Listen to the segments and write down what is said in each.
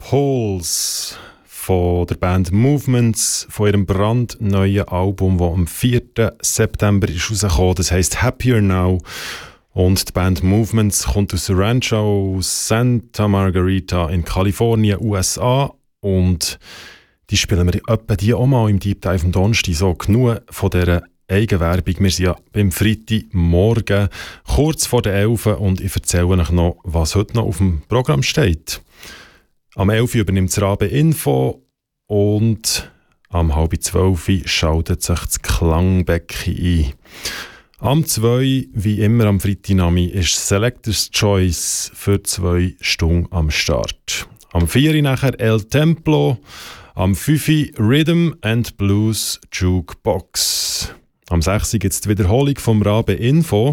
Holes von der Band Movements, von ihrem brandneuen Album, das am 4. September ist rausgekommen. Das heisst Happier Now. Und die Band Movements kommt aus Rancho Santa Margarita in Kalifornien, USA. Und die spielen wir etwa die auch mal im Deep Dive am Donnerstag. So genug von dieser Eigenwerbung. Wir sind ja beim Freitagmorgen kurz vor der 11 und ich erzähle euch noch, was heute noch auf dem Programm steht. Am 11 übernimmt das Rabe Info und am 11:30 schaltet sich das Klangbecken ein. Am 2, wie immer am Freitagnachmittag, ist Selector's Choice für 2 Stunden am Start. Am 4 nachher El Templo, am 5 Rhythm and Blues Jukebox. Am 6 gibt es die Wiederholung vom Rabe Info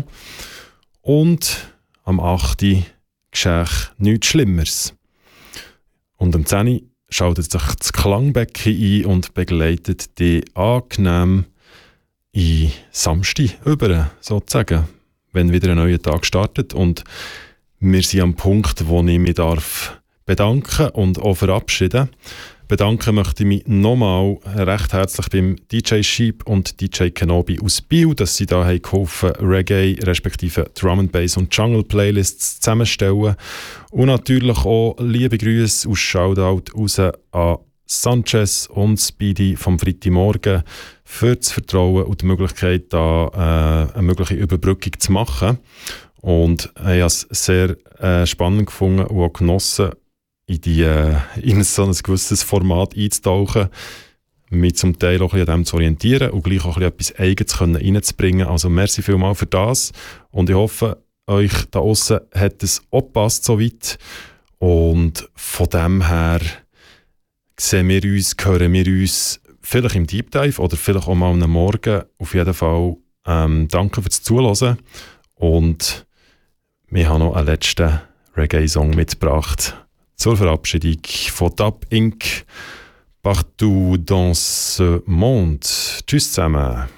und am 8 Geschäft nichts Schlimmeres. Und am 10 schaltet sich das Klangbecken ein und begleitet die angenehm in Samstag über, sozusagen, wenn wieder ein neuer Tag startet. Und wir sind am Punkt, wo ich mich bedanken und auch verabschieden. Bedanken möchte ich mich nochmal recht herzlich beim DJ Sheep und DJ Kenobi aus Biel, dass sie da haben geholfen, Reggae, respektive Drum and Bass und Jungle Playlists zusammenstellen. Und natürlich auch liebe Grüße aus Shoutout raus an Sanchez und Speedy vom Freitagmorgen für das Vertrauen und die Möglichkeit, da eine mögliche Überbrückung zu machen. Und ich habe es sehr spannend gefunden und auch genossen, in so ein gewisses Format einzutauchen, mich zum Teil auch ein bisschen an dem zu orientieren und gleich auch ein bisschen etwas Eigenes reinzubringen. Also merci vielmals für das und ich hoffe, euch da aussen hat es auch gepasst soweit und von dem her hören wir uns vielleicht im Deep Dive oder vielleicht auch mal am Morgen. Auf jeden Fall danke fürs Zuhören und wir haben noch einen letzten Reggae-Song mitgebracht zur Verabschiedung von Dub Inc. Partout dans ce monde. Tschüss zusammen.